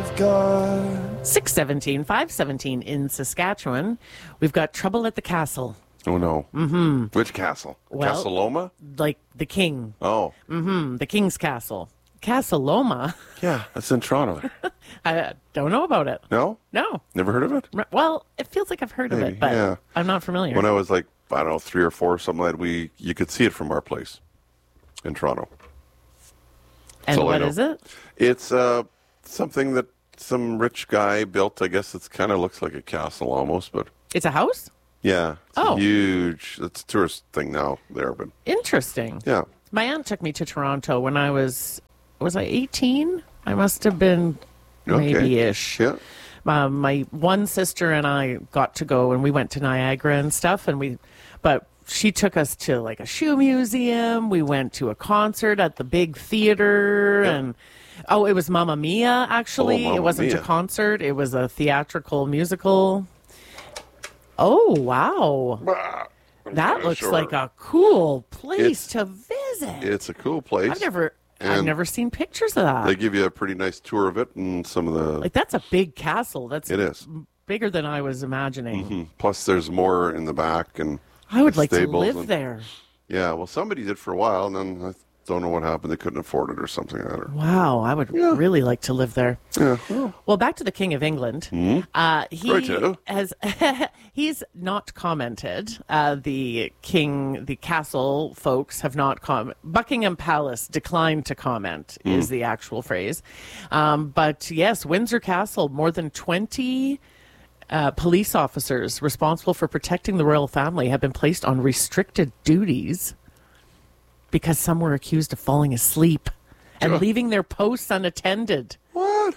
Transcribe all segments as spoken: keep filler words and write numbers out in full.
with God. six seventeen, five seventeen in Saskatchewan. We've got trouble at the castle. Oh, no. Mm-hmm. Which castle? Well, Castle Loma? Like the king. Oh. Mm-hmm. The king's castle. Castle Loma. Yeah, that's in Toronto. I don't know about it. No? No. Never heard of it? Well, it feels like I've heard Maybe, of it, but yeah. I'm not familiar. When I was like, I don't know, three or four, something like that, we, you could see it from our place in Toronto. And all I what know. is it? It's uh, something that some rich guy built. I guess it kind of looks like a castle almost, but It's a house? yeah. It's Oh. huge. It's a tourist thing now there, but Interesting. yeah. My aunt took me to Toronto when I was, was I eighteen? I must have been Okay. maybe-ish. Yeah. Um, my one sister and I got to go, and we went to Niagara and stuff, and we, but she took us to like a shoe museum. We went to a concert at the big theater, Yeah. and oh, it was Mamma Mia. Actually, Oh, Mamma it wasn't Mia. a concert; it was a theatrical musical. Oh wow, Bah, I'm that kinda looks sure. like a cool place It's- to visit. It's a cool place. I've never, I've and never seen pictures of that. They give you a pretty nice tour of it and some of the. Like that's a big castle. That's It is. bigger than I was imagining. Mhm. Plus, there's more in the back and. I would like to stables live and- there. Yeah, well, somebody did for a while, and then I don't know what happened. They couldn't afford it or something like that. Or, Wow, I would really like to live there. yeah. Well, Well, back to the King of England. Uh, he Righto. has he's not commented. Uh, the king, the castle folks have not com. Buckingham Palace declined to comment. Is the actual phrase. Um, but yes, Windsor Castle, more than twenty. Uh, police officers responsible for protecting the royal family have been placed on restricted duties because some were accused of falling asleep and Sure. leaving their posts unattended. what?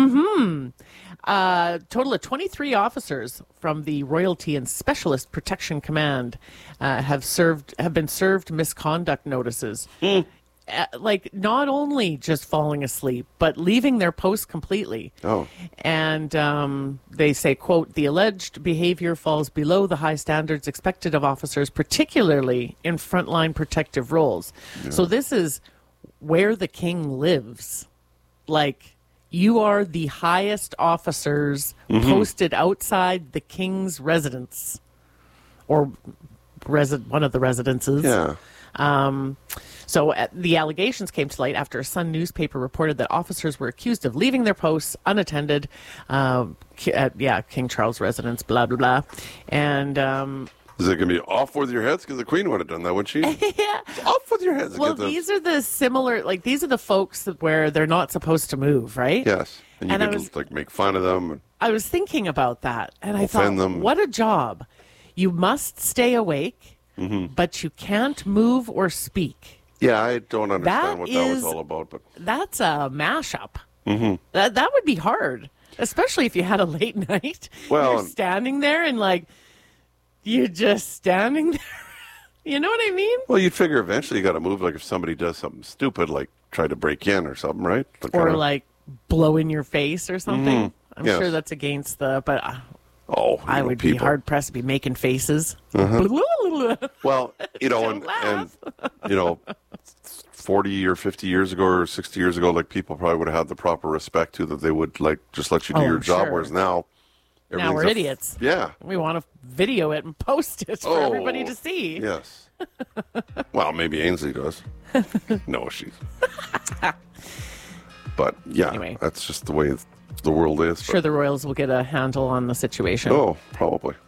A total of twenty-three officers from the Royalty and Specialist Protection Command uh, have served have been served misconduct notices. Uh, like not only just falling asleep, but leaving their post completely. Oh. And um, they say, quote, the alleged behavior falls below the high standards expected of officers, particularly in frontline protective roles. So this is where the king lives. Like, you are the highest officers posted outside the king's residence or resi- one of the residences. Yeah. Um, so uh, the allegations came to light after a Sun newspaper reported that officers were accused of leaving their posts unattended. Uh, ki- uh, yeah, King Charles residence, blah, blah, blah. And, um, Is it going to be off with your heads? Because the Queen would have done that, wouldn't she? yeah. Off with your heads. Well, Get the- these are the similar, like, these are the folks that where they're not supposed to move, right? Yes. And you And I could was- like make fun of them. And, I was thinking about that, and I thought, Offend them. what a job. You must stay awake, Mm-hmm. but you can't move or speak. yeah, I don't understand That what that was is- all about, but That's a mashup. Mm-hmm. That that would be hard, especially if you had a late night. Well, you're and- standing there and like you're just standing there. You know what I mean? well, you'd figure eventually you got to move. Like if somebody does something stupid, like try to break in or something, right? To Or kinda- like blow in your face or something. I'm Yes. sure that's against the. But uh, oh, you I know, would be people. hard pressed to be making faces. Well, you know, Don't and, and laugh. you know, forty or fifty years ago or sixty years ago, like people probably would have had the proper respect to that they would like just let you do Oh, your job. sure. Whereas now, Now everything's we're a f- idiots. Yeah. We want to video it and post it for Oh, everybody to see. Yes. Well, maybe Ainsley does. No, she's. But yeah, Anyway. that's just the way the world is. Sure, the Royals will get a handle on the situation. But, oh, probably.